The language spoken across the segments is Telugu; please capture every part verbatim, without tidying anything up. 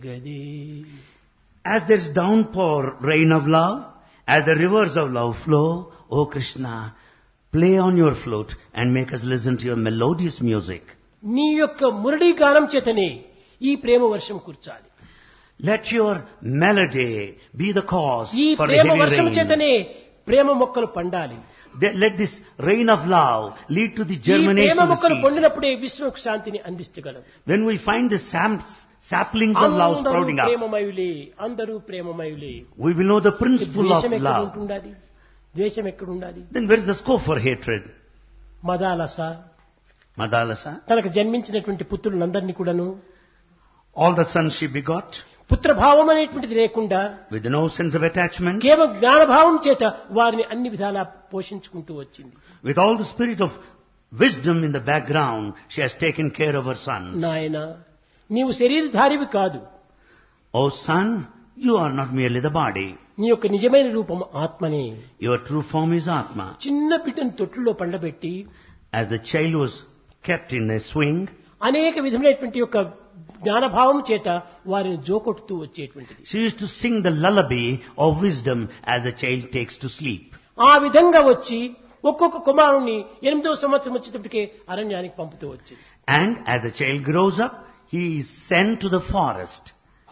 As there is downpour, rain of love, as the rivers of love flow, O Krishna, play on your flute and make us listen to your melodious music. నీ యొక్క మురళీ గానం చేతనే ఈ ప్రేమ వర్షం కుర్చాలి. Let your melody be the cause ఈ for a ప్రేమ heavy వర్షం rain. చేతనే ప్రేమ మొక్కలు పండాలి. They- Let this rain of love lead to the ఈ germination ప్రేమ of the మొక్కలు seeds. పండినప్పుడే విశ్వకు శాంతిని అందించగలం. When we find the sam- saplings of love అందరూ sprouting up, ప్రేమమయులే, అందరూ ప్రేమమయులే. we will know the principle of ద్వేషం ఎక్కడ love. ఉంటుండాలి? ద్వేషం ఎక్కడ ఉండాలి? Then where is the scope for hatred? Madalasa Madalasa, తనకు జన్మించినటువంటి పుత్రులందరినీ కూడాను all the sons she begot, పుత్రభావం అనేటువంటిది లేకుండా with no sense of attachment, కేవలం జ్ఞానభావం చేత వారిని అన్ని విధాలా పోషించుకుంటూ వచ్చింది. with all the spirit of wisdom in the background, she has taken care of her sons. నాయన నీవు శరీరధారివి కాదు, O son, you are not merely the body. నీ యొక్క నిజమైన రూపం ఆత్మనే. Your true form is Atma. చిన్న బిడ్డను తొట్టులో పండబెట్టి As the child was kept in a swing, అనేక విధమైనటువంటి యొక్క జ్ఞానభావం చేత వారిని జోకొట్టుతూ వచ్చేటువంటిది. she used to sing the lullaby of wisdom as the child takes to sleep. ఆ విధంగా వచ్చి ఒక్కొక్క కుమారుణ్ణి ఎనిమిదవ సంవత్సరం వచ్చేటప్పటికే అరణ్యానికి పంపుతూ వచ్చింది. And as the child grows up, he is sent to the forest.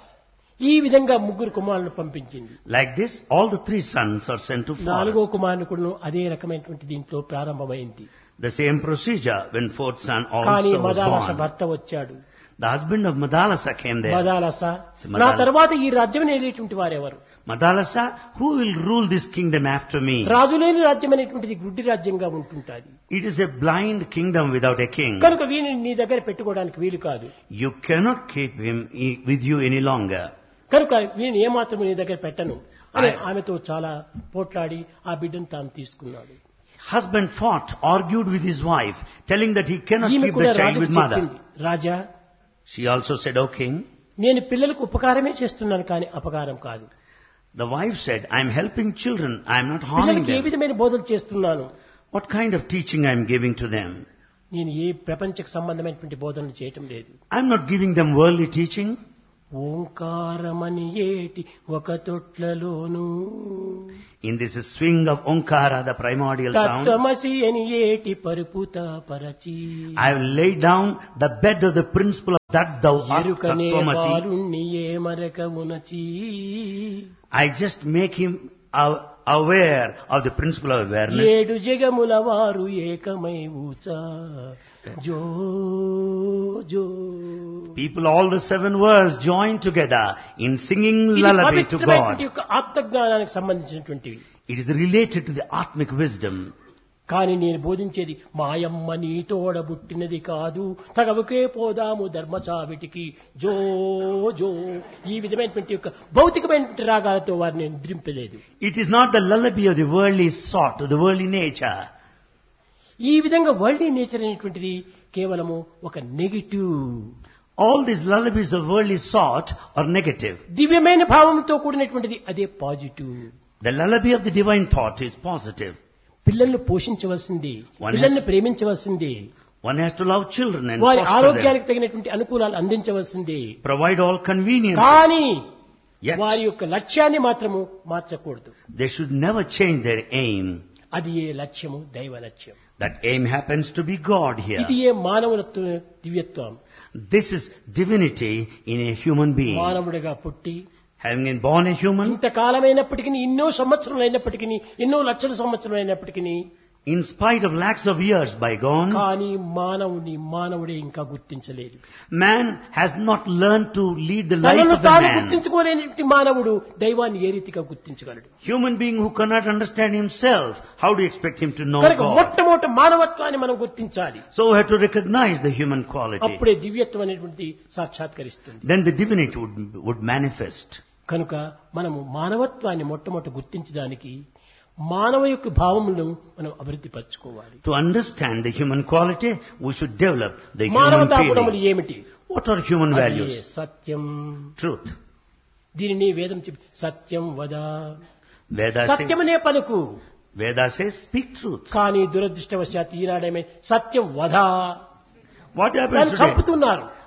ఈ విధంగా ముగ్గురు కుమారులను పంపించింది. Like this, all the three sons are sent to నాలుగో forest. కుమారుని కూడా అదే రకమైనటువంటి దీంట్లో ప్రారంభమైంది. The same procedure when fourth son కానీ also was మదాలస born. భర్త వచ్చాడు. The husband of Madalasa came there. Madalasa Madala- నా తర్వాత ఈ రాజ్యం ఏలేటువంటి వారెవరు? Madalasa, who will rule this kingdom after me? రాజులేని రాజ్యం అనేటువంటిది గుడ్డి రాజ్యంగా ఉంటుంటాది. It is a blind kingdom without a king. కనుక వీని నీ దగ్గర పెట్టుకోవడానికి వీలు కాదు. You cannot keep him i- with you any longer. కనుక వీని ఏమాత్రం నీ దగ్గర పెట్టను అని I- ఆమెతో చాలా పోట్లాడి ఆ బిడ్డను తాను తీసుకున్నాడు. Husband fought, argued with his wife, telling that he cannot ఈమె keep కూడా the child రాజుకు with mother. చెప్పింది, రాజా She also said, O king. నేను పిల్లలకు ఉపకారమే చేస్తున్నాను కానీ అపకారం కాదు. The wife said, I am helping children, I am not harming పిల్లలకి ఏ them. విధమైన బోధలు చేస్తున్నాను? What kind of teaching I am giving to them? నేను ఏ ప్రపంచకు సంబంధమైనటువంటి బోధనలు చేయటం లేదు. I am not giving them worldly teaching. ఓంకారమని ఏటి ఒక తొట్లలోను In this swing of Onkara, the primordial sound, తత్వమసి అని ఏటి పరుపుత పరచి I have laid down the bed of the principle of that thou art ఎరుకనే Tattvamasi. బాలుణ్ణి ఏ మరక ఉనచి I just make him aw- aware of the principle of awareness. ఏడు జగముల వారు ఏకమై ఊచా జో జో People, all the seven worlds join together in singing ఇది lullaby to పవిత్రమైనటువంటి God. యొక్క ఆత్మజ్ఞానానికి సంబంధించినటువంటివి. It is related to the Atmic wisdom. కానీ నేను బోధించేది మాయమ్మ నీ తోడబుట్టినది కాదు, తగవుకే పోదాము ధర్మచావిటికి జో జో ఈ విధమైనటువంటి యొక్క భౌతికమైనటువంటి రాగాలతో వారిని నిద్రింపలేదు. It is not the lullaby of the worldly sort, of the worldly nature. ఈ విధంగా వరల్డ్ నేచర్ అనేటువంటిది కేవలము ఒక negative. All these lullabies of worldly sort are negative. దివ్యమైన భావంతో కూడినటువంటిది అదే positive. The lullaby of the divine thought is positive. పిల్లల్ని పోషించవలసింది, One పిల్లల్ని has- ప్రేమించవలసింది, One has to love children and వారి foster them. ఆరోగ్యానికి తగినటువంటి అనుకూలాలు అందించవలసింది. Provide all convenience. కానీ Yet, వారి యొక్క లక్ష్యాన్ని మాత్రము మార్చకూడదు. they should never change their aim. అది ఏ లక్ష్యము దైవ లక్ష్యం. That aim happens to be God here. ఇది ఏ మానవులత్వ దివ్యత్వం. This is divinity in a human being. మానవుడిగా పుట్టి Having been born a human, ఇంతకాలమైనప్పటికీ ఎన్నో సంవత్సరాలు అయినప్పటికీ ఎన్నో లక్షల సంవత్సరాలు అయినప్పటికీ in spite of lakhs of years bygone, కానీ మానవుని మానవుడే ఇంకా గుర్తించలేదు. man has not learned to lead the life తనను of the తాను man. గుర్తించుకోలేని మానవుడు దైవాన్ని ఏ రీతిగా గుర్తించగలడు? Human being who cannot understand himself, how do you expect him to know కనుక God? మొట్టమొదటి మానవత్వాన్ని మనం గుర్తించాలి. So we have to recognize the human quality. అప్పుడే దివ్యత్వం అనేటువంటిది సాక్షాత్కరిస్తుంది. Then the divinity would, would manifest. కనుక మనము మానవత్వాన్ని మొట్టమొదటి గుర్తించడానికి మానవ యొక్క భావములను మనం అభివృద్ధి పరచుకోవాలి. To understand the human quality, we should develop the human మానవతా గుణములు feeling. ఏమిటి? What are human అదే values? సత్యం. Truth. దీనిని వేదం చెప్పి సత్యం వద, Veda says, సత్యమనే పలుకు. Veda says, speak truth. కానీ దురదృష్టవశాత్తు ఈనాడేమే సత్యం వధ What happens దాన్ని today? చంపుతున్నారు.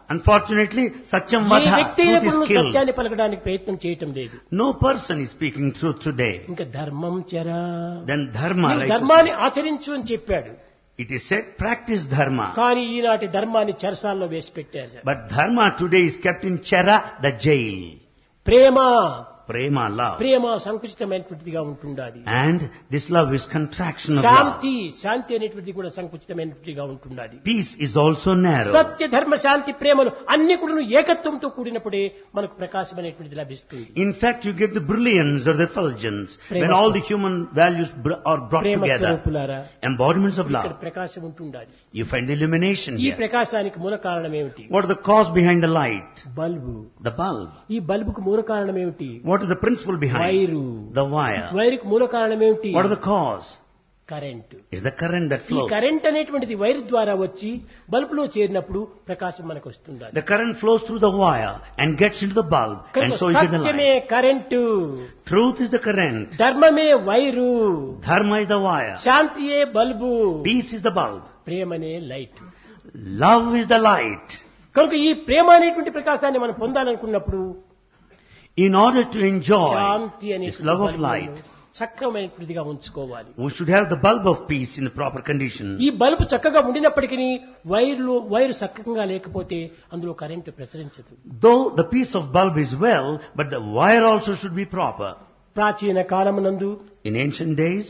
Unfortunately, Satyam ఏ Vadha, వ్యక్తి truth is అయినప్పుడు killed. సత్యాన్ని పలకడానికి ప్రయత్నం చేయటం లేదు. No person is speaking truth today. ఇంకా ధర్మం చెరా, Then dharma, నీవు righteousness. ధర్మాన్ని ఆచరించు అని చెప్పాడు. It is said, practice dharma. కానీ ఈనాటి ధర్మాన్ని చెరసాల్లో వేసి పెట్టారు. But dharma today is kept in Chera, the jail. Prema Prema, love. ప్రేమ సంకుచితమైనటువంటిదిగా ఉంటుండాలి. And this love is contraction of love. శాంతి శాంతి అనేటువంటిది కూడా సంకుచితమైనటువంటిదిగా ఉంటుండాలి. Peace is also narrow. సత్య ధర్మ శాంతి ప్రేమలు అన్ని కూడా ఏకత్వంతో కూడినప్పుడే మనకు ప్రకాశం అనేటువంటిది లభిస్తుంది. In fact, you get the brilliance or the effulgence Prema when all the human values br- are brought Prema together. స్వరూపులారా, Embodiments of ఇక్కడ love. ప్రకాశం ఉంటుండాలి. You find the illumination ఈ here. ప్రకాశానికి మూల కారణం ఏమిటి? What is the cause behind the light? Bulb. The bulb. ఈ బల్బుకు మూల కారణం ఏమిటి? What is the principle behind? Wire. The wire. వైరుకు మూల కారణం ఏమిటి? What is the cause? Current. It's the current that ఈ flows. కరెంట్ అనేటువంటిది వైరు ద్వారా వచ్చి బల్బులో చేరినప్పుడు ప్రకాశం మనకు వస్తుంది. The current flows through the wire and gets into the bulb, and so you get the సత్యమే light. Current, Truth is the current. ధర్మమే wire, Dharma is the wire. శాంతియే bulb, Peace is the bulb. ప్రేమనే light. Love is the light. కనుక ఈ ప్రేమ అనేటువంటి ప్రకాశాన్ని మనం పొందాలనుకున్నప్పుడు In order to enjoy Shanti this love of light, చక్రమైనటువంటిదిగా ఉంచుకోవాలి. we should have the bulb of peace in the proper condition. ఈ బల్బు చక్కగా ఉండినప్పటికీ వైర్లు వైరు చక్కగా లేకపోతే అందులో current ప్రసరించదు. Though the piece of bulb is well, but the wire also should be proper. ప్రాచీన కాలమునందు In ancient days,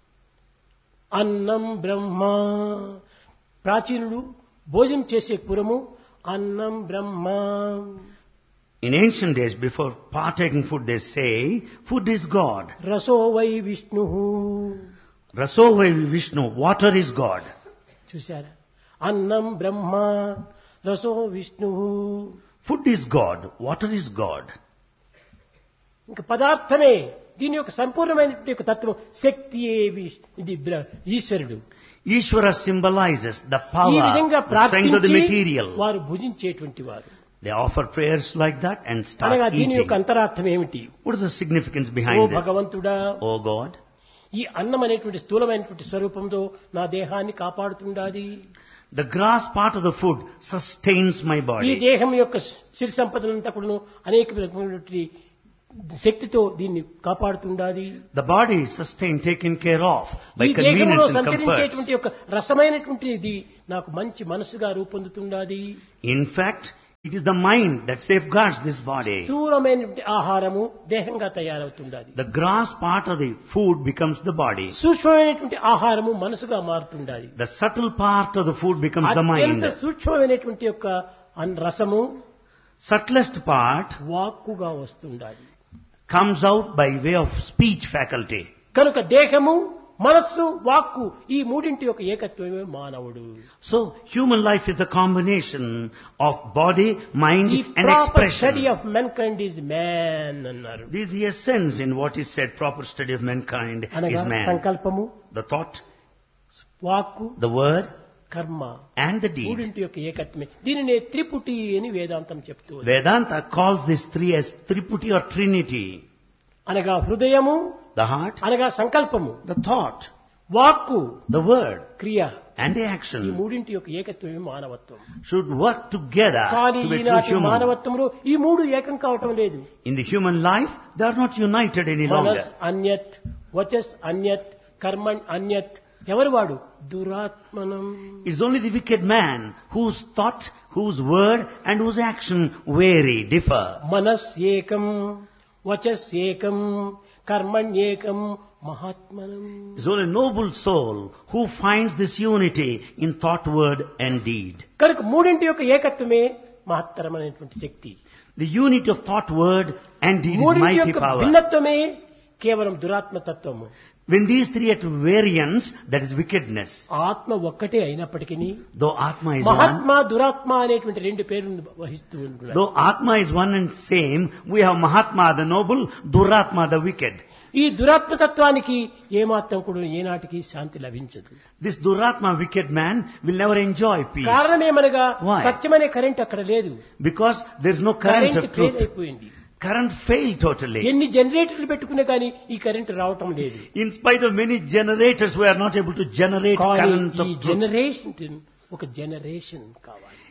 అన్నం బ్రహ్మ, ప్రాచీనుడు భోజనం చేసే పురము అన్నం బ్రహ్మ. in ancient days, before partaking food, they say, food is God. రసో why Vishnu. Raso vai Vishnu, water is God. చూశారా? అన్నం బ్రహ్మ, రసో Vishnu. Food is God, water is God. ఇంకా పదార్థమే దీని యొక్క సంపూర్ణమైనటువంటి యొక్క తత్వం. శక్తియే విష్- ఇది బ్ర- ఈశ్వరుడు. Ishvara symbolizes the ఈ power, విధంగా the strength of the ప్రార్థించి material. వారు భుజించేటువంటి వారు. They offer prayers like that and start అనగా దీని eating. యొక్క అంతరార్థం ఏమిటి? What is the significance oh behind this? భగవంతుడా, Oh God, ఈ అన్నం అనేటువంటి స్థూలమైనటువంటి స్వరూపంతో నా దేహాన్ని కాపాడుతుండాది. the grass part of the food sustains my ఈ body. దేహం యొక్క సిరి సంపదలంతా కూడా అనేక రకమైనటువంటి శక్తితో దీన్ని కాపాడుతుండాది. The body is sustained, taken care of by ఈ దేహంలో convenience and comfort. సంచరించేటువంటి యొక్క రసమైనటువంటి ఇది నాకు మంచి మనసుగా రూపొందుతుండాది. In fact, it is the mind that safeguards this body. స్థూలమైనటువంటి ఆహారము దేహంగా తయారవుతుండాది. The grass part of the food becomes the body. సూక్ష్మమైనటువంటి ఆహారము మనసుగా మారుతుండాది. The subtle part of the food becomes the అత్యంత mind. సూక్ష్మమైనటువంటి యొక్క అన్ రసము Subtlest part వాక్కుగా వస్తుండాలి. comes out by way of speech faculty. కనుక దేహము, మనస్సు, వాక్కు ఈ మూడింటి యొక్క ఏకత్వమే మానవుడు. So, human life is the combination of body, mind The and proper expression. study of mankind is man అన్నారు. This is the essence in what is said, proper study of mankind అనగా is man. సంకల్పము, The thought, వాక్కు, the word కర్మ and the deed. మూడింటి యొక్క ఏకత్వమే. దీనినే త్రిపుటి అని వేదాంతం చెప్తూ ఉంది. Vedanta calls these three as Triputi or Trinity. అనగా హృదయము, The heart, అనగా సంకల్పము, the thought, వాక్కు, the word క్రియ, and the ఈ action మూడింటి యొక్క ఏకత్వమే మానవత్వం. should work together కానీ to be true ఈనాటి human. మానవత్వంలో ఈ మూడు ఏకం కావటం లేదు. In the human life, they are not united any మనస్ longer. అన్యత్, వచస్ అన్యత్, కర్మణ్ అన్యత్. ఎవరు వాడు? దురాత్మనం. It's only the wicked man whose thought, whose word and whose action vary, differ. మనస్ ఏకం, వచస్ ఏకం, కర్మణ్ ఏకం, మహాత్మనం. It's only a noble soul who finds this unity in thought, word and deed. కనుక మూడింటి యొక్క ఏకత్వమే మహత్తరమైనటువంటి శక్తి. The unity of thought, word and deed is మూడింటి mighty యొక్క power. భిన్నత్వమే కేవలం దురాత్మతత్వము. When these three are at variance, that is wickedness. ఆత్మ ఒక్కటే అయినప్పటికీ Though Atma is one, మహాత్మ, దురాత్మ అనేటువంటి రెండు పేర్లను వహిస్తూ ఉంటున్నారు. though Atma is one and same, we have Mahatma the noble, Duratma the wicked. ఈ దురాత్మతత్వానికి ఏమాత్రం కూడా ఏనాటికి శాంతి లభించదు. This Duratma wicked man will never enjoy peace. కారణమేమనగా Why? సత్యమనే current అక్కడ లేదు. Because there is no current current of fail truth. అయిపోయింది. Current failed totally. ఎన్ని జనరేటర్లు పెట్టుకున్నా కానీ ఈ కరెంట్ రావటం లేదు. In spite of many generators, we are not able to generate కానీ current ఈ of truth. జనరేషన్ ఒక జనరేషన్ కావాలి.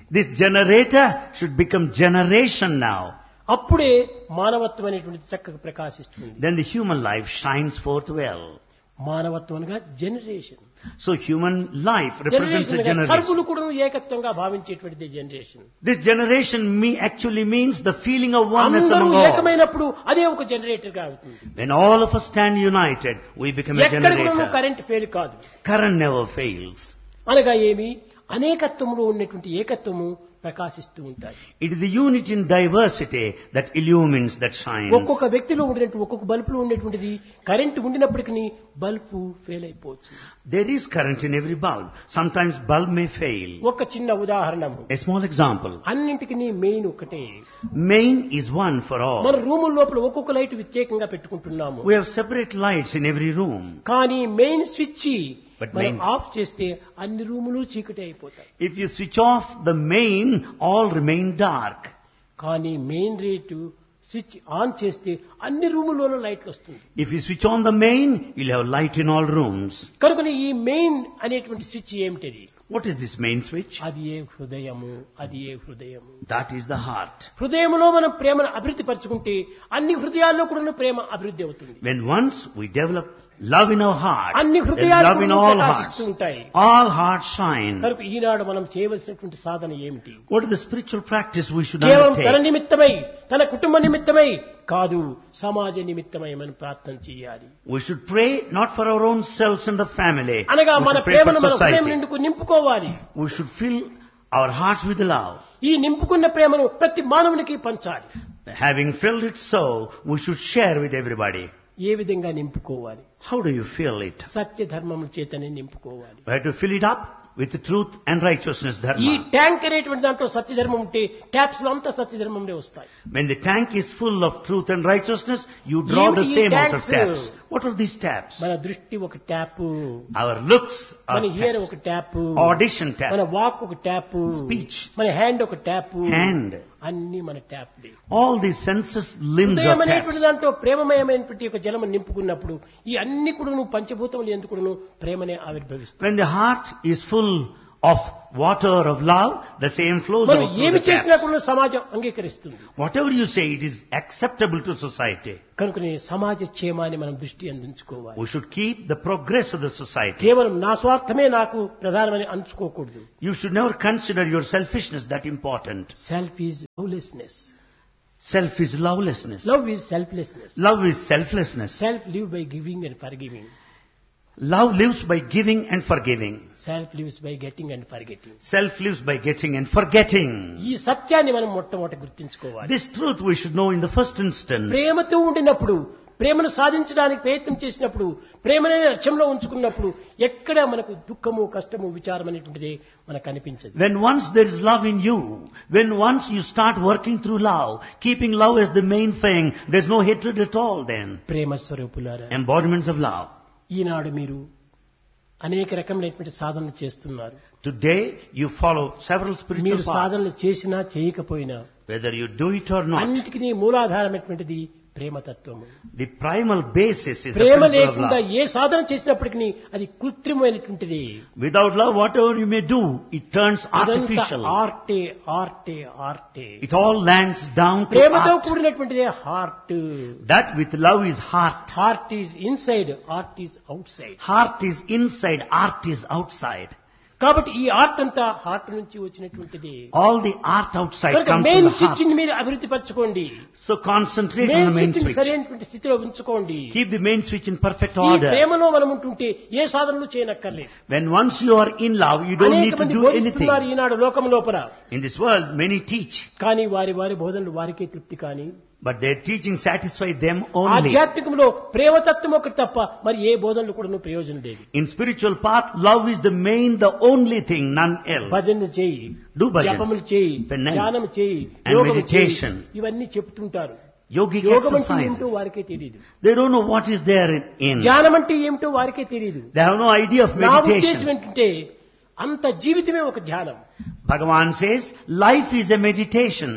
This generator should become generation now. అప్పుడే మానవత్వం అనేటువంటిది చక్కగా ప్రకాశిస్తుంది. Then the human life shines forth well. మానవత్వం అనగా generation. So human life represents a generation. సర్వులు కూడా ఏకత్వంగా భావించేటువంటిది generation. This generation me actually means the feeling of oneness among అందరూ all. ఏకమైనప్పుడు అదే ఒక జనరేటర్ గా అవుతుంది. When all of us stand united, we become a ఎక్కడ కూడా generator. కరెంట్ ఫెయిల్ కాదు. Current never fails. అనగా ఏమి అనేకత్వంలో ఉన్నటువంటి ఏకత్వము ప్రకాశిస్తూ ఉంటాయి. It is the unity in diversity that illumines, that shines. ఒక్కొక్క వ్యక్తిలో ఉండేటువంటి ఒక్కొక్క బల్బులో ఉండేటువంటిది కరెంట్ ఉండినప్పటికీ బల్బు ఫెయిల్ అయిపోవచ్చు. There is current in every bulb. Sometimes bulb may fail. ఒక చిన్న ఉదాహరణము. A small example. అన్నింటికి మెయిన్ ఒకటే. Main is one for all. మన రూముల లోపల ఒక్కొక్క లైట్ ప్రత్యేకంగా పెట్టుకుంటున్నాము. We have separate lights in every room. కానీ మెయిన్ స్విచ్ But మనం main- ఆఫ్ చేస్తే అన్ని రూములు చీకటి అయిపోతాయి. If you switch off the main, all remain dark. కానీ మెయిన్ రేటు స్విచ్ ఆన్ చేస్తే అన్ని రూముల్లోనూ లైట్లు వస్తుంది. If you switch on the main, you'll have light in all rooms. కనుక ఈ మెయిన్ అనేటువంటి స్విచ్ ఏమిటది? What is this main switch? అది ఏ హృదయము, అది ఏ హృదయము. That is the heart. హృదయంలో మనం ప్రేమను అభివృద్ధి పరచుకుంటే అన్ని హృదయాల్లో కూడా ప్రేమ అభివృద్ధి అవుతుంది. When once we develop love in our heart, అన్ని then హృదయాలు love in కూడా all ప్రకాశిస్తూ hearts, ఉంటాయి. all hearts shine. కనుక ఈనాడు మనం చేయవలసినటువంటి సాధన ఏమిటి? What is the spiritual practice we should కేవలం తన undertake? నిమిత్తమై తన కుటుంబ నిమిత్తమై కాదు, సమాజ నిమిత్తమై మనం ప్రార్థన చేయాలి. We should pray not for our own selves and the family. అనగా We మన should pray for ప్రేమను మన హృదయం society. నిండుకు నింపుకోవాలి. We should fill our hearts with love. ఈ నింపుకున్న ప్రేమను ప్రతి మానవునికి పంచాలి. Having filled it so, we should share with everybody. ఏ విధంగా నింపుకోవాలి? How do you fill it? సత్య ధర్మముల చేతనే నింపుకోవాలి. We have to fill it up with the truth and righteousness ఈ dharma. ట్యాంక్ అనేటువంటి దాంట్లో సత్యధర్మం ఉంటే ట్యాప్స్ లో అంతా సత్యధర్మంలో వస్తాయి. When the tank is full of truth and righteousness, you draw the Even same in out of tanks, taps. What are these taps? మన దృష్టి ఒక ట్యాప్, Our looks are మన హియర్ ఒక taps. ట్యాప్, Audition మన tap. వాక్ ఒక ట్యాప్, Speech. మన హ్యాండ్ ఒక ట్యాప్, Hand. అన్ని మన ట్యాప్లే. All these senses limbs హృదయం are అనేటువంటి taps. దాంట్లో ప్రేమమయమైనటువంటి ఒక జలము నింపుకున్నప్పుడు ఈ అన్ని కూడా పంచభూతములు ఎందుకు ప్రేమనే ఆవిర్భవిస్తుంది. When the heart is full of water of love, the same flows మనం out through ఏమి the చేసినా taps. కూడా సమాజం అంగీకరిస్తుంది. Whatever you say, it is acceptable to society. కనుకనే సమాజ క్షేమాన్ని మనం దృష్టి అందించుకోవాలి. We should keep the progress of the society. కేవలం నా స్వార్థమే నాకు ప్రధానమని అంచుకోకూడదు. You should never consider your selfishness that important. Self is lovelessness. Self is lovelessness. Love is selflessness. Love is selflessness. Self live by giving and for giving. Love lives by giving and forgiving. Self lives by getting and for getting. Self lives by getting and forgetting. ఈ సత్యాన్ని మనం మొట్టమొదటి గుర్తించుకోవాలి. This truth we should know in the first instance. ప్రేమతో ఉండినప్పుడు, ప్రేమను సాధించడానికి ప్రయత్నం చేసినప్పుడు, ప్రేమనే లక్ష్యంలో ఉంచుకున్నప్పుడు ఎక్కడ మనకు దుఃఖము, కష్టము, విచారం అనేటువంటిది మనకు కనిపించదు. When once there is love in you, when once you start working through love, keeping love as the main thing, there's no hatred at all then. ప్రేమ స్వరూపులారా, Embodiments of love. ఈనాడు మీరు అనేక రకమైనటువంటి సాధనలు చేస్తున్నారు. Today you follow several spiritual మీరు సాధనలు paths. చేసినా చేయకపోయినా Whether you do it or not, అన్నిటికీ మూలాధారమైనటువంటిది ప్రేమతత్వము. the primal basis is the Prema principle of లేకుండా love. ఏ సాధన చేసినప్పటికీ అది కృత్రిమైనటువంటిది. Without love, whatever you may do, it turns artificial. ఆర్టే ఆర్టే ఆర్టే. It all lands down to ప్రేమతో art. కూడినటువంటిదే heart. That with love is heart. Heart is inside, art is out side. Heart is inside, art is outside. కాబట్టి ఈ ఆర్ట్ అంతా హార్ట్ నుంచి వచ్చినటువంటిది. All the art outside కనుక comes main from the switch heart. మీరు అభివృద్ధి పరచుకోండి. So concentrate on main the main switch switch. సరైనటువంటి స్థితిలో ఉంచుకోండి. Keep the main switch in perfect ఈ order. ప్రేమలో మనం ఉంటుంటే ఏ సాధనలు చేయనక్కర్లేదు. When once you are in love, you don't need అనేక to మంది do బోధిస్తున్నారు anything. ఈనాడు లోకం లోపల. In this world, many teach, కానీ వారి వారి బోధనలు వారికే తృప్తి. కానీ but their teaching satisfy them only. ఆధ్యాత్మికంలో ప్రేమతత్వం ఒకటి తప్ప మరి ఏ బోధనలు కూడా ప్రయోజనం లేదు. In spiritual path, love is the main, the only thing, none else. భజనలు చేయి, Do bhajans, జపములు చేయి, penance, ధ్యానం చేయి, and యోగము చేయి, meditation. ఇవన్నీ చెప్తుంటారు. Yogic యోగం అంటే ఏమిటో exercises. వారికే తెలియదు. They don't know what is there in. ధ్యానం అంటే ఏమిటో వారికే తెలియదు. They have no idea of నా ఉద్దేశం meditation. ఏంటంటే అంత జీవితమే ఒక ధ్యానం. Bhagavan says, life is a meditation.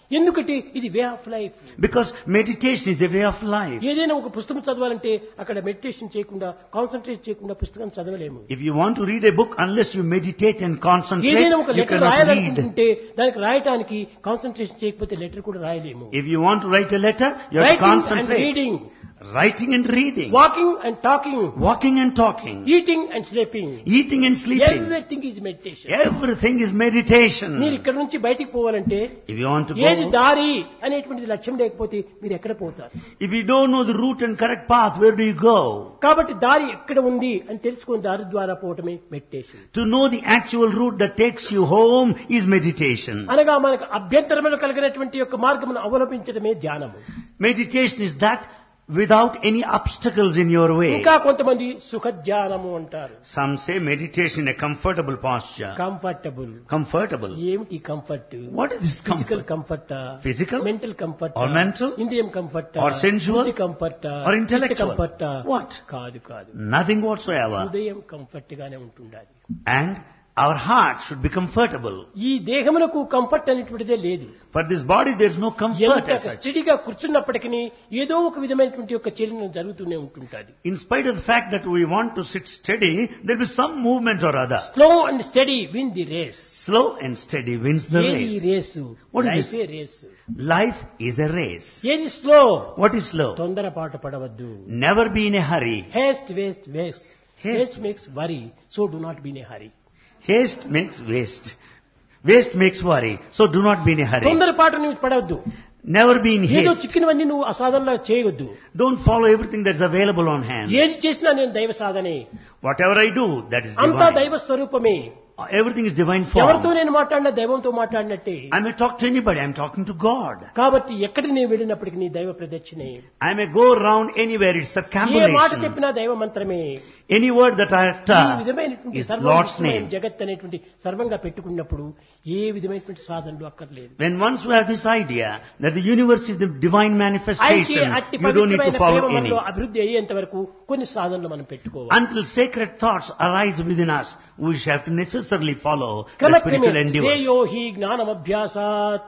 ఎందుకంటే ఇది way of life. Because meditation is a way of life. ఏదైనా ఒక పుస్తకం చదవాలంటే అక్కడ మెడిటేషన్ చేయకుండా, కాన్సన్ట్రేట్ చేయకుండా పుస్తకం చదవలేము. If you want to read a book, unless you meditate and concentrate, ఏదైనా ఒక you లెటర్ cannot read. రాయాలనుకుంటే దానికి రాయటానికి కాన్సన్ట్రేషన్ చేయకపోతే లెటర్ కూడా రాయలేము. If you want to write a letter, you have to Writing and concentrate. reading, Writing and reading. walking and talking, Walking and talking. eating and sleeping, Eating and sleeping. everything is meditation. Everything is meditation. మీరు ఇక్కడ నుంచి బయటికి పోవాలంటే If you want to ఏది go, దారి అనేటువంటిది లక్ష్యం లేకపోతే మీరు ఎక్కడ పోతారు? if you don't know the route and correct path, where do you go? కాబట్టి దారి ఎక్కడ ఉంది అని తెలుసుకుని దారి ద్వారా పోవటమే meditation. To know the actual route that takes you home is meditation. అనగా మనకు అభ్యంతరములు కలిగినటువంటి యొక్క మార్గమును అవలంబించడమే ధ్యానము. Meditation is that without any obstacles in your way. ఇంకా కొంతమంది సుఖ ధ్యానము అంటారు. Some say meditation a comfortable posture. Comfortable. Comfortable. ఏమిటి comfort? What is this physical comfort? Comfort, Physical? Mental comfort, Or mental? ఇంద్రియం comfort, Or sensual? Comfort, Or intellectual? Comfort. What? కాదు కాదు, Nothing whatsoever. హృదయం కంఫర్ట్ గానే ఉంటుండాలి. And our heart should be comfortable. ఈ దేహమునకు కంఫర్ట్ అనేటువంటిదే లేదు. For this body there is no comfort ఎంత as such. స్టడీగా కూర్చున్నప్పటికీ ఏదో ఒక విధమైనటువంటి యొక్క చలనం జరుగుతూనే ఉంటుంటది. In spite of the fact that we want to sit steady, there will be some movement or other. Slow and study win the race. Slow and steady wins the ఏది race. Race? What is life this? A race. Life is a race. ఏది స్లో? What is slow? తొందరపాటు పడవద్దు. Never be in a hurry. Heist waste waste. Haste. Heist makes worry, so do not be in a hurry. Haste makes waste. Waste makes worry. So do not be in a hurry. తొందరపాటు నువ్వు పడవద్దు. Never be in ఏదో haste. చిక్కినవన్నీ నువ్వు అసాధనలో చేయవద్దు. Don't follow everything that's available on hand. ఏది చేసినా నేను దైవ సాధనే. Whatever I do, that is అంతా divine. దైవ స్వరూపమే. Everything is divine ఎవరితో form. నేను మాట్లాడినా దైవంతో మాట్లాడినట్టే. I may talk to anybody. I'm talking to God. కాబట్టి ఎక్కడికి నేను వెళ్ళినప్పటికీ నీ దైవ ప్రదక్షిణే. I may go around anywhere. It's ఏ మాట circumambulation. చెప్పినా దైవ మంత్రమే. Any word that I ఈ utter విధమైనటువంటి is సర్వం Lord's విశ్వమయం name. జగత్ అనేటువంటి సర్వంగా పెట్టుకున్నప్పుడు ఏ విధమైనటువంటి సాధనలు అక్కర్లేదు. When once we have this idea that the universe is the divine అయితే manifestation, అట్టి you don't need to పవిత్రమైన follow ప్రేమ any. మనలో అభివృద్ధి అయ్యేంత వరకు కొన్ని సాధనలు మనం పెట్టుకోవాలి. Until sacred thoughts arise within us, we shall have to necessarily follow the క్రమక్రమే spiritual endeavors. శ్రేయో హి జ్ఞానమభ్యాసాత్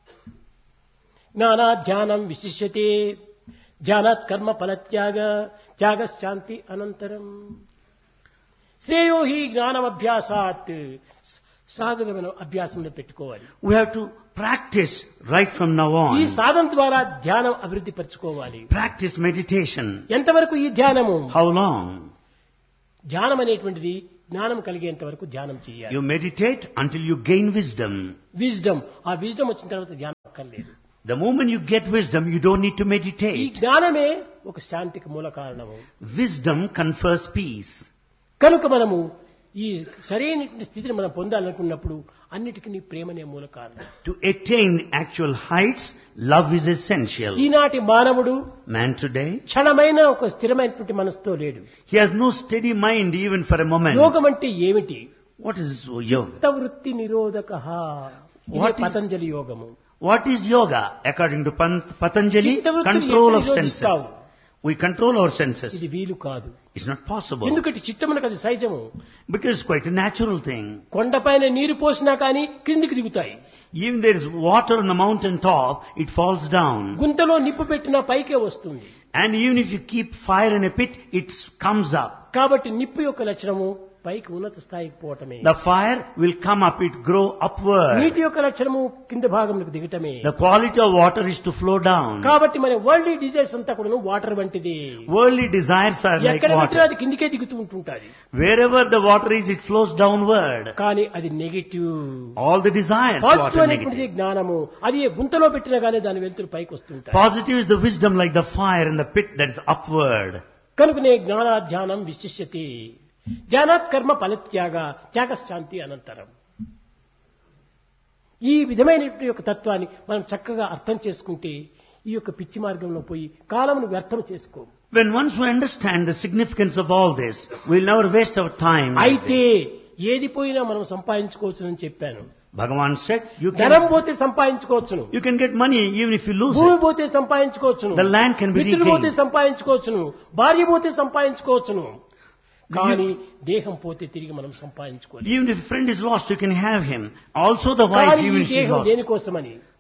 జ్ఞానాధ్యానం విశిష్యతే ధ్యానాత్ కర్మ ఫలత్యాగ త్యాగశాంతి అనంతరం. శ్రేయో హి జ్ఞానమభ్యాసాత్, సాధనమైన అభ్యాసంలో పెట్టుకోవాలి. We have to practice right from now ఈ on. సాధన ద్వారా ధ్యానం అభివృద్ధి పరచుకోవాలి. Practice meditation. ఎంతవరకు ఈ ధ్యానము? How long? ధ్యానం అనేటువంటిది జ్ఞానం కలిగేంత వరకు ధ్యానం చేయాలి. You meditate until you gain wisdom. Wisdom, ఆ విజ్డమ్ వచ్చిన తర్వాత ధ్యానం అక్కర్లేదు. The moment you get wisdom, you don't need to ఈ meditate. జ్ఞానమే ఒక శాంతికి మూల కారణము. Wisdom confers peace. కనుక మనము ఈ సరైనటువంటి స్థితిని మనం పొందాలనుకున్నప్పుడు అన్నిటికీ ప్రేమనే మూల కారణం. To attain actual heights, love is essential. ఈనాటి మానవుడు Man today, క్షణమైన ఒక స్థిరమైనటువంటి మనసుతో లేడు. he has no steady mind even for a moment. యోగం అంటే ఏమిటి? What is yoga? చిత్తవృత్తి నిరోధకః. ఇది What is- పతంజలి యోగము. What is yoga? According to Pan- Patanjali, చిత్తవృత్తిని control ఎట్లా of senses. నిరోధిస్తావు? We control our senses. ఇది వీలు కాదు. It's not possible. ఎందుకంటే చిత్తమునకు అది సహజము. Because it's quite a natural thing. కొండపైన నీరు పోసినా కానీ క్రిందికి దిగుతాయి. Even there is water on the mountain top, it falls down. గుంతలో నిప్పు పెట్టినా పైకే వస్తుంది. And even if you keep fire in a pit, it comes up. కాబట్టి నిప్పు యొక్క లక్షణము పైకి ఉన్నత స్థాయికి పోవటమే. The fire will come up, it grow upward. నీటి యొక్క లక్షణము కింద భాగంలోకి దిగటమే. The quality of water is to flow down. కాబట్టి మన వరల్డ్ డిజైర్స్ అంతా కూడా వాటర్ వంటిది. Worldly desires are like ఎక్కడ పెట్టినా water. అది కిందికే దిగుతూ ఉంటుంటది. Wherever the water is, it flows downward. కానీ అది negative. All the desires, positive water అనేటువంటిది negative. జ్ఞానము. అది ఏ గుంతలో పెట్టినా కానీ దాని వెలుతురు పైకి వస్తుంటాయి. Positive is the wisdom like the fire in the pit that is upward. కనుకనే జ్ఞానాధ్యానం విశిష్యతి జ్ఞానాత్ కర్మ ఫలత్యాగ త్యాగశాంతి అనంతరం. ఈ విధమైనటువంటి యొక్క తత్వాన్ని మనం చక్కగా అర్థం చేసుకుంటే ఈ యొక్క పిచ్చి మార్గంలో పోయి కాలమును వ్యర్థం చేసుకో. When once we understand the significance of all this, we'll never waste our time. like అయితే this. ఏది పోయినా మనం సంపాదించుకోవచ్చునని చెప్పాను. Bhagavan said, you ధనం can, పోతే సంపాదించుకోవచ్చును. you can get money even if you lose భూమి it. పోతే సంపాదించుకోవచ్చును. The land can be మిత్రులు పోతే regained. సంపాదించుకోవచ్చును. భార్య పోతే సంపాదించుకోవచ్చును. కానీ దేహం పోతే తిరిగి మనం సంపాదించుకోవాలి. Even if a friend is lost, you can have him. Also the wife, కానీ ఈ even if she is దేహం lost. దేనికోసమని?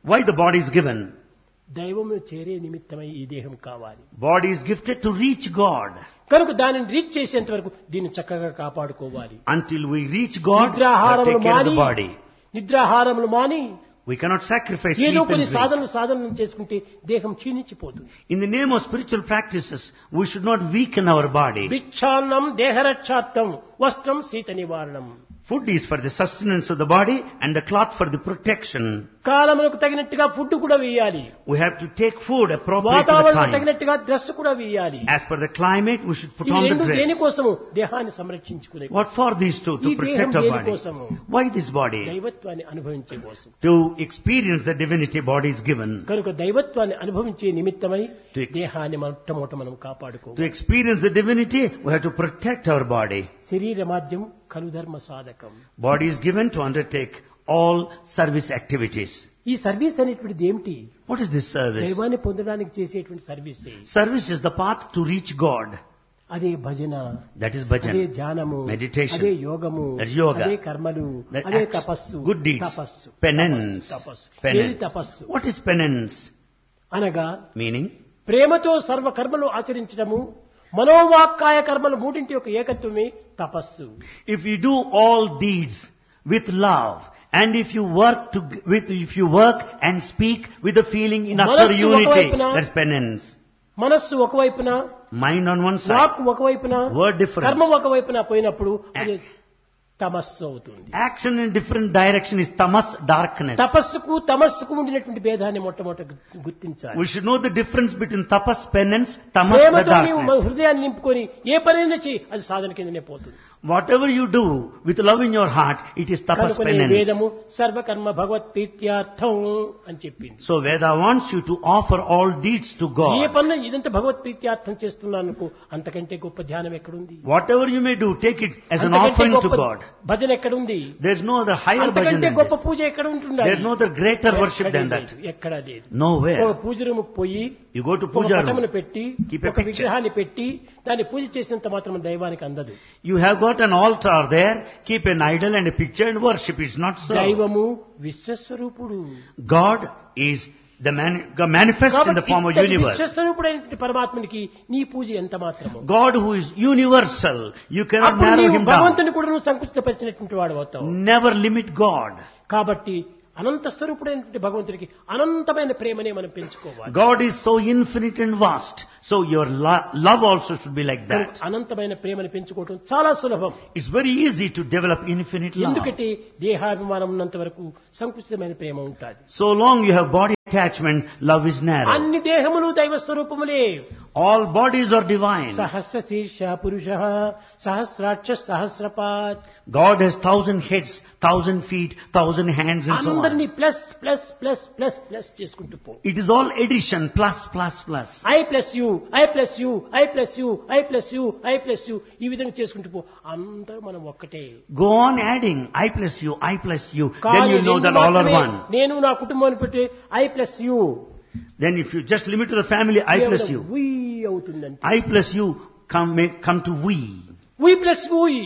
Why the body is given? దైవమును చేరే నిమిత్తమై ఈ దేహం కావాలి. Body is gifted to reach God. కనుక దానిని రీచ్ చేసేంత వరకు దీన్ని చక్కగా కాపాడుకోవాలి. Until we reach God, we have to నిద్రాహారములు take care of the మాని body. నిద్రాహారములు మాని We cannot sacrifice ఏదో sleep కొన్ని and drink. సాధనలు సాధనలు చేసుకుంటే దేహం క్షీణించిపోతుంది. In the name of spiritual practices, we should not weaken our body. భిక్షాన్నం దేహరక్షార్థం వస్త్రం శీత నివారణం. Food is for the sustenance of the body and the cloth for the protection. కాలములకు తగినట్టుగా ఫుడ్ కూడా వేయాలి. We have to take food appropriate to the వాతావరణం time. తగినట్టుగా డ్రెస్ కూడా వేయాలి. As per the climate, we should put ఈ on the రెండు dress. దేనికోసము దేహాన్ని సంరక్షించుకునే What for these two? To ఈ protect దేహం our body. దేనికోసము? Why this body? దైవత్వాన్ని అనుభవించే కోసం. To experience the divinity body is given. కనుక దైవత్వాన్ని అనుభవించే నిమిత్తమై To ex- దేహాన్ని మొట్టమొదట మనం కాపాడుకోవాలి. To experience the divinity, we have to protect our body. శరీర మాధ్యం కలు ధర్మ సాధకం. Body is given to undertake all service activities. ఈ సర్వీస్ అనేటువంటిది ఏమిటి? What is this service? దైవాన్ని పొందడానికి చేసేటువంటి service. Service is the path to reach God. అదే భజన, That is అదే bhajan. ధ్యానము, Meditation. అదే యోగము, That's yoga. అదే కర్మలు, That అదే acts, తపస్సు, good deeds, తపస్సు, penance, తపస్సు. ఏది penance. తపస్సు What is penance? అనగా Meaning, ప్రేమతో సర్వ కర్మలు ఆచరించడము, మనోవాక్కాయ కర్మలు మూడింటి యొక్క ఏకత్వమే తపస్సు. if you do all deeds with love, and if you work to, with, if you work and speak with the feeling in utter మనస్సు unity, ఒకవైపున, that's penance. మనస్సు ఒకవైపున, Mind on one side, walk ఒకవైపున, word different. కర్మ ఒకవైపున పోయినప్పుడు అది తమస్సు అవుతుంది. Action in different direction is tamas, darkness. తపస్సుకు తమస్సుకు ఉండినటువంటి భేదాన్ని మొట్టమొదట గుర్తించాలి. We should know the difference between tapas, penance, tamas, the ప్రేమతో నీవు మన darkness. హృదయాన్ని నింపుకొని ఏ పనైనా చేయి, అది సాధన కిందనే పోతుంది. Whatever you do with love in your heart, it is tapas, కనుకనే penance. వేదము సర్వకర్మ భగవత్ ప్రీత్యార్థం అని చెప్పింది. So Veda wants you to offer all deeds to A God. పనులు ఇదంతా భగవత్ ప్రీత్యార్థం చేస్తున్నాను, అంతకంటే గొప్ప ధ్యానం ఎక్కడుంది? Whatever you may do, take it as an అంతకంటే offering to గొప్ప God. భజన ఎక్కడుంది? There is no other higher bhajan అంతకంటే than గొప్ప this. పూజ ఎక్కడ ఉంటుందా? There is no other greater worship than that. ఎక్కడా లేదు. ఒక Nowhere. పూజ రూముకు పోయి You go to ఒక puja పటమును room. పెట్టి Keep a ఒక picture. విగ్రహాన్ని పెట్టి దాన్ని పూజ చేసినంత మాత్రం దైవానికి అందదు. You have got an altar there, keep an idol and a picture and worship. It's not so. దైవము విశ్వస్వరూపుడు. God is the man, God manifests in the form of కాబట్టి universe. విశ్వస్వరూపుడైనటువంటి పరమాత్మనికి నీ పూజ ఎంత మాత్రము. God who is universal, you cannot అప్పుడు narrow నీవు him down. భగవంతుని కూడా నువ్వు సంకుచితపరిచినటువంటి వాడు అవుతావు. Never limit God. కాబట్టి అనంత స్వరూపుడైనటువంటి భగవంతుడికి అనంతమైన ప్రేమనే మనం పెంచుకోవాలి. God is so infinite and vast, so your lo- love also should be like that. అనంతమైన ప్రేమను పెంచుకోవడం చాలా సులభం. It's very easy to develop infinite love. ఎందుకంటే దేహాభిమానం ఉన్నంత వరకు సంకుచితమైన ప్రేమ ఉంటుంది. So long you have body attachment, love is narrow. అన్ని దేహములు దైవ స్వరూపములే. All bodies are divine. సహస్ర శీర్ష పురుష సహస్రాక్ష సహస్రపాత్. God has thousand heads, thousand feet, thousand hands and so అందరినీ on. Plus plus plus plus plus చేసుకుంటూ పో. It is all addition, plus, plus, plus. I plus you, I plus you, I plus you, I plus you, I plus you, ఈ విధంగా చేసుకుంటూ పో. అందరూ మనం ఒక్కటే. Go on adding, I plus you, I plus you. Then కానీ you know నిన్ను that all are మాత్రమే one. నేను నా కుటుంబాన్ని పెట్టి I plus you Then if you just limit to the family, I plus you. We అవుతుందంటే I plus you come, may, come to we. We plus we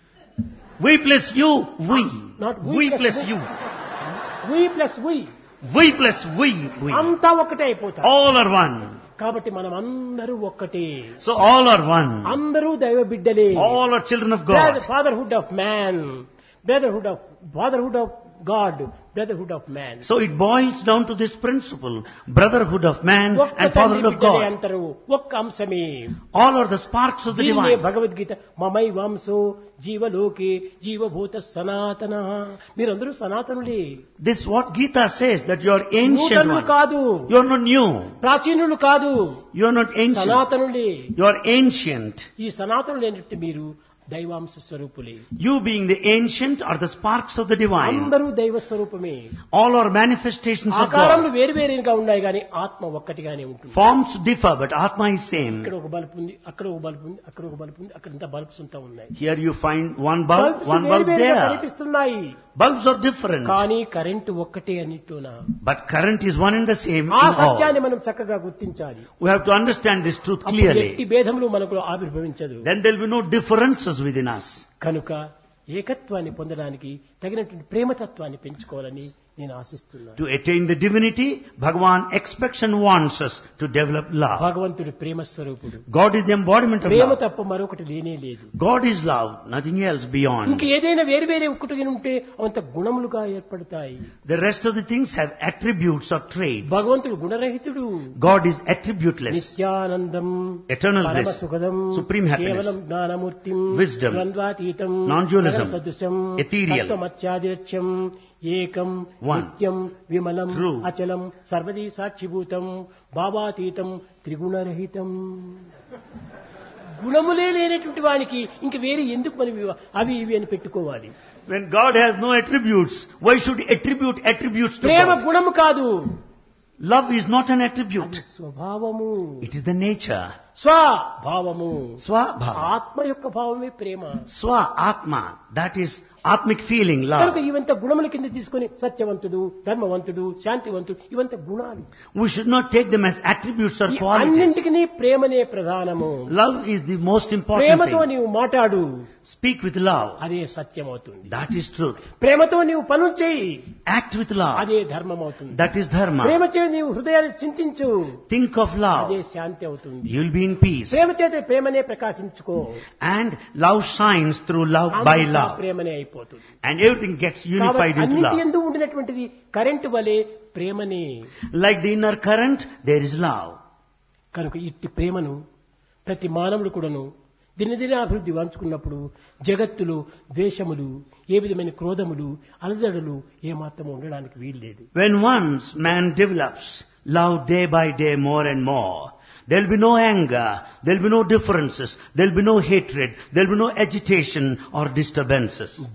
We plus you, we. Not we We plus plus we. you. We plus we We plus we, we. అంతా ఒక్కటే అయిపోతారు. All are one. కాబట్టి మనం అందరూ ఒక్కటే. So all are one. అందరూ దైవ బిడ్డలే. All are children of God. Fatherhood of man, brotherhood of fatherhood of God, brotherhood of man. So it boils down to this principle, brotherhood of man ఒక్క and తండ్రి fatherhood of బిడ్డలే God. అంటారు. ఒక్క అంశమే. All are the sparks of the దీన్నే divine. భగవద్గీత మమై వంశో జీవలోకే జీవభూత సనాతన. మీరందరూ సనాతనులే. This what Gita says, that you are ancient నూతనులు one. కాదు, You are not new. ప్రాచీనులు కాదు, You are not ancient. సనాతనులే. You are ancient. ఈ సనాతనులు ఏంటంటే మీరు దైవాంశ స్వరూపులే. You being the ancient are the sparks of the divine. అందరూ దైవ స్వరూపమే. All are manifestations of ఆకారములు God. వేరు వేరుగా ఉన్నాయి కానీ ఆత్మ ఒక్కటిగానే ఉంటుంది. Forms differ, but Atma is same. ఇక్కడ ఒక బల్బు ఉంది, అక్కడ ఒక బల్బు ఉంది, అక్కడ ఒక బల్బు ఉంది, అక్కడ ఇంత బల్బ్స్ ఉంటా ఉన్నాయి. Here you find one bulb, bulbs one వేరు bulb వేరుగా there. కనిపిస్తున్నాయి Bulbs are different, కానీ కరెంటు ఒక్కటే అన్నిటోనా. but current is one and the same ఆ in all. సత్యాన్ని మనం చక్కగా గుర్తించాలి. We have to understand this truth అప్పుడు clearly. ఎట్టి భేదములు మనకు ఆవిర్భవించదు. Then there will be no differences within us. కనుక ఏకత్వాన్ని పొందడానికి తగినటువంటి ప్రేమతత్వాన్ని పెంచుకోవాలని నేను ఆశిస్తున్నాను. To attain the divinity, Bhagavan expects and wants us to develop love. భగవంతుడు ప్రేమ స్వరూపుడు. God is the embodiment of Prema love. తప్ప మరొకటి లేనే లేదు. God is love, nothing else beyond. ఇంక ఏదైనా వేరు వేరే ఒక్కటి ఉంటే అవంత గుణములుగా ఏర్పడతాయి. The rest of the things have attributes or traits. భగవంతుడు గుణరహితుడు. God is attributeless. Nityanandam, Eternal పరమ bliss, సుఖదం, supreme happiness, కేవలం జ్ఞానమూర్తిం, wisdom, ద్వంద్వాతీతం, non-dualism, సదృశం, ethereal, తత్వమత్యాదిరక్ష్యం, ఏకం, one, నిత్యం, విమలం, true, అచలం, సర్వదీ సాక్షిభూతం, భావాతీతం, త్రిగుణరహితం. గుణములే లేనటువంటి వానికి ఇంక వేరే ఎందుకు మనం ఇవి- అవి ఇవి అని పెట్టుకోవాలి? When God has no attributes, why should he attribute attributes to Prema God? గుణము కాదు, Love is not an అది attribute. స్వభావము, It is the nature. స్వభావము. Swabhava. ఆత్మ యొక్క భావమే ప్రేమ. Swa Atma. That is atmic feeling, కనుక love. ఇవంత గుణముల కింద తీసుకొని సత్యవంతుడు, ధర్మవంతుడు, శాంతివంతుడు ఇవంత గుణాలు. We should not take them as attributes or ఈ qualities. అన్నింటికి ప్రేమనే ప్రధానము. Love is the most important ప్రేమతో thing. నీవు మాట్లాడు, Speak with love. అదే సత్యం అవుతుంది. That is truth. ప్రేమతో నీవు పనులు చేయి, Act with love. అదే ధర్మం అవుతుంది. That is dharma. ప్రేమ చే నీవు హృదయాన్ని చింతించు, Think of అదే love. శాంతి అవుతుంది. You will be in peace. ప్రేమ చేత ప్రేమనే ప్రకాశించుకో, And love shines through love by అంతా love. ప్రేమనే అయిపోతుంది. And everything gets unified కాబట్టి into అన్నిటి love. ఎందు ఉండినటువంటిది కరెంటు వలె ప్రేమనే. Like the inner current, there is love. కనుక ఇట్టి ప్రేమను ప్రతి మానవుడు కూడాను దినదిన అభివృద్ధి వంచుకున్నప్పుడు జగత్తులో ద్వేషములు, ఏ విధమైన క్రోధములు, అలజడులు ఏమాత్రం ఉండడానికి వీల్లేదు. When once man develops love day by day more and more, there will be no anger, there will be no differences, there will be no hatred, there will be no agitation or disturbances.